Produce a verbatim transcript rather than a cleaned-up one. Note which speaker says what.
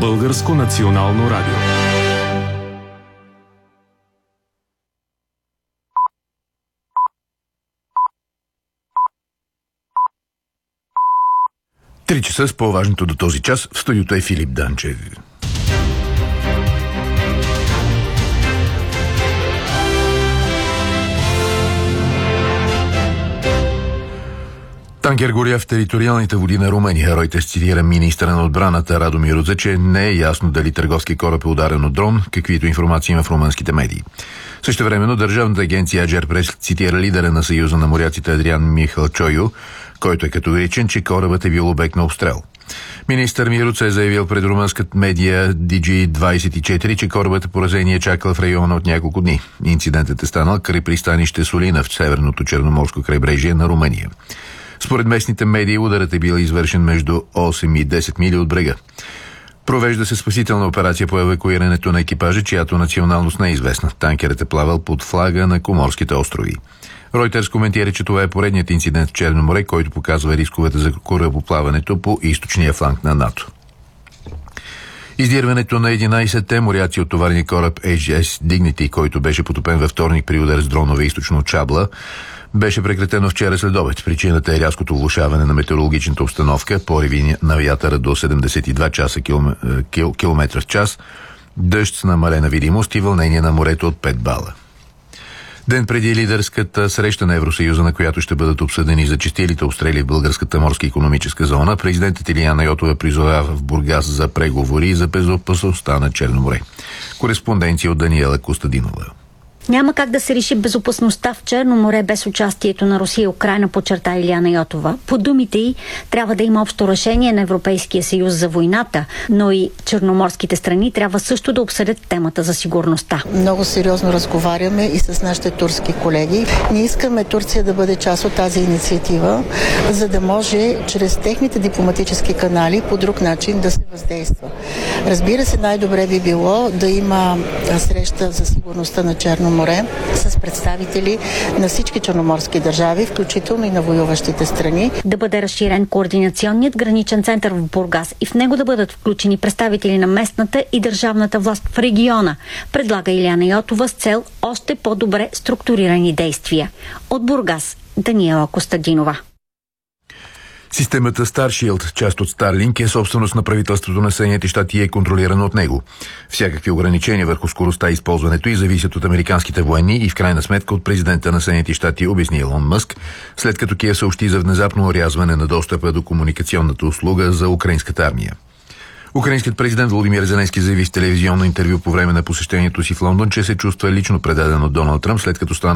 Speaker 1: Българско национално радио.
Speaker 2: Три часа с по-важното до този час. В студиото е Филип Данчев. Танкер горя в териториалните води на Румъния. Ройтерс цитира министъра на отбраната Радомир Рудза, че не е ясно дали търговски кораб е ударен от дрон, каквито информации има в румънските медии. Същевременно Държавната агенция Аджер Прес цитира лидера на Съюза на моряците Адриан Михалчойо, който е категоричен, че корабът е бил обект на обстрел. Министър Мироца е заявил пред румънската медия Ди Джи двайсет и четири, че корабът е поразение чакал в района от няколко дни. Инцидентът е станал край пристанище Солина в северното черноморско крайбрежие на Румъния. Според местните медии ударът е бил извършен между осем и десет мили от брега. Провежда се спасителна операция по евакуирането на екипажа, чиято националност не е известна. Танкерът е плавал под флага на Коморските острови. Ройтерс коментира, че това е поредният инцидент в Черно море, който показва рисковете за корабоплаването по източния фланг на НАТО. Издирването на единайсетте моряци от товарния кораб Ейч Ес Dignity, който беше потопен във вторник при удар с дронове източно от Чабла, беше прекратено вчера след обед. Причината е рязкото влошаване на метеорологичната обстановка, пориви на вятъра до седемдесет и два часа километра, кил, километра в час, дъжд с намалена видимост и вълнение на морето от пет бала. Ден преди лидерската среща на Евросъюза, на която ще бъдат обсъдени зачестилите обстрели в българската морска икономическа зона, президентът Илияна Йотова призовава в Бургас за преговори за безопасността на Черно море. Кореспонденция от Даниела Костадинова.
Speaker 3: Няма как да се реши безопасността в Черно море без участието на Русия и Украйна, подчерта Илияна Йотова. По думите й, трябва да има общо решение на Европейския съюз за войната, но и черноморските страни трябва също да обсъдят темата за сигурността.
Speaker 4: Много сериозно разговаряме и с нашите турски колеги. Ние искаме Турция да бъде част от тази инициатива, за да може чрез техните дипломатически канали по друг начин да се въздейства. Разбира се, най-добре би било да има среща за сигурността на Черно море с представители на всички черноморски държави, включително и на воюващите страни.
Speaker 3: Да бъде разширен координационният граничен център в Бургас и в него да бъдат включени представители на местната и държавната власт в региона, предлага Илияна Йотова с цел още по-добре структурирани действия. От Бургас, Даниела Костадинова.
Speaker 2: Системата Starship, част от Starlink, е собственост на правителството на Съединените щати и е контролирана от него. Всякакви ограничения върху скоростта и използването и зависят от американските военни и в крайна сметка от президента на Съединените щати, обясни Илон Мъск, след като Киев съобщи за внезапно орязване на достъпа до комуникационната услуга за украинската армия. Украинският президент Володимир Зеленски заяви в телевизионно интервю по време на посещението си в Лондон, че се чувства лично предаден от Доналд Тръмп, след като стана